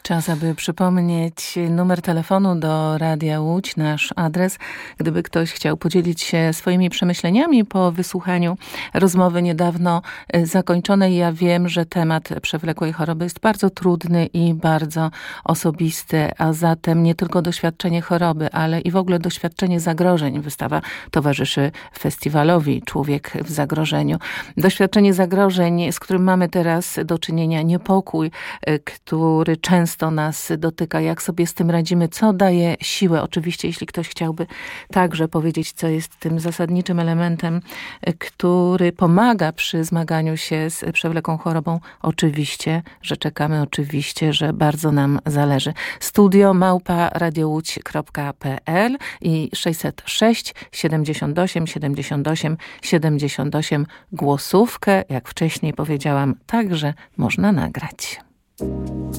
Czas, aby przypomnieć numer telefonu do Radia Łódź, nasz adres. Gdyby ktoś chciał podzielić się swoimi przemyśleniami po wysłuchaniu rozmowy niedawno zakończonej. Ja wiem, że temat przewlekłej choroby jest bardzo trudny i bardzo osobisty, a zatem nie tylko doświadczenie choroby, ale i w ogóle doświadczenie zagrożeń. Wystawa towarzyszy festiwalowi Człowiek w zagrożeniu. Doświadczenie zagrożeń, z którym mamy teraz do czynienia, niepokój, który często nas dotyka, jak sobie z tym radzimy, co daje siłę. Oczywiście, jeśli ktoś chciałby także powiedzieć, co jest tym zasadniczym elementem, który pomaga przy zmaganiu się z przewlekłą chorobą, oczywiście, że czekamy, oczywiście, że bardzo nam zależy. studio@radiołódź.pl i 606 78 78 78 głosówkę, jak wcześniej powiedziałam, także można nagrać.